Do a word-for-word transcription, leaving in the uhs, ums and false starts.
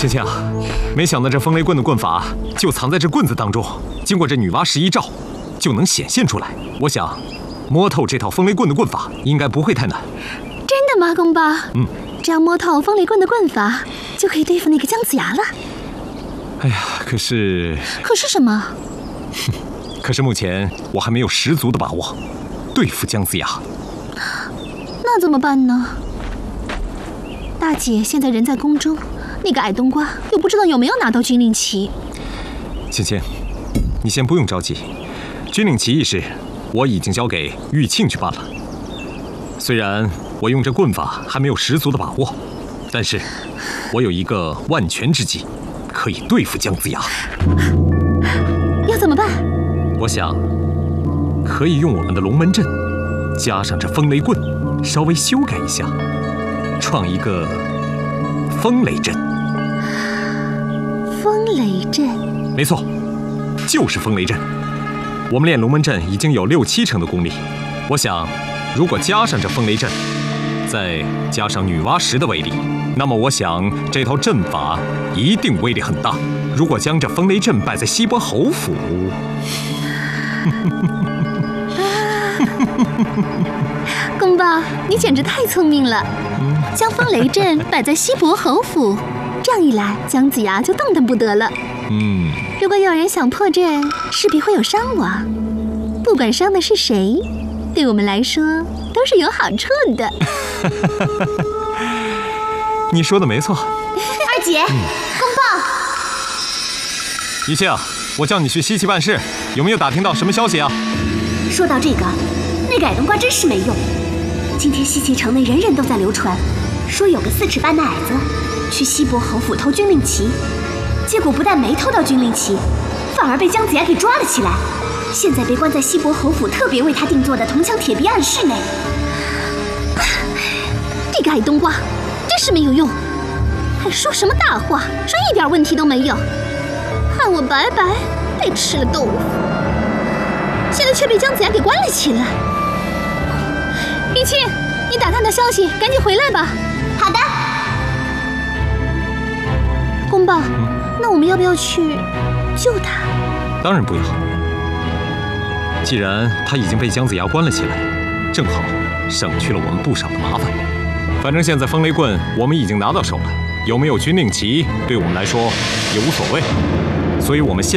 青青，没想到这风雷棍的棍法就藏在这棍子当中，经过这女娲十一照，就能显现出来。我想，摸透这套风雷棍的棍法应该不会太难。 真的吗，公豹？ 嗯， 这样摸透风雷棍的棍法，就可以对付那个姜子牙了。 哎呀，可是…… 可是什么？ 哼，可是目前我还没有十足的把握对付姜子牙。 那怎么办呢？大姐现在人在宫中，那个矮冬瓜又不知道有没有拿到军令旗。 青青，你先不用着急，军令旗一事我已经交给玉庆去办了。虽然我用这棍法还没有十足的把握，但是我有一个万全之计，可以对付姜子牙。 要怎么办？ 我想可以用我们的龙门阵，加上这风雷棍，稍微修改一下，创一个风雷阵。 风雷阵？ 没错，就是风雷阵。我们练龙门阵已经有六七成的功力，我想，如果加上这风雷阵，再加上女娲石的威力，那么我想这套阵法一定威力很大。如果将这风雷阵摆在西伯侯府， 公豹，你简直太聪明了！将风雷阵摆在西伯侯府，这样一来，姜子牙就动弹不得了。 嗯， 如果有人想破阵，势必会有伤亡。不管伤的是谁，对我们来说都是有好处的。 你说的没错。 二姐，嗯、公豹， 一庆，我叫你去西岐办事，有没有打听到什么消息啊？ 说到这个，那个矮冬瓜真是没用。今天西岐城内人人都在流传，说有个四尺半的矮子去西伯侯府偷军令旗，结果不但没偷到军令旗，反而被姜子牙给抓了起来，现在被关在西伯侯府特别为他定做的铜墙铁壁暗室内。 这个矮冬瓜真是没有用，还说什么大话，说一点问题都没有，害我白白被吃了豆腐，现在却被姜子牙给关了起来。玉庆，你打探到消息，赶紧回来吧。 好的。 公豹，嗯、那我们要不要去救他？ 当然不要。既然他已经被姜子牙关了起来，正好省去了我们不少的麻烦。反正现在风雷棍我们已经拿到手了，有没有军令旗对我们来说也无所谓，所以我们现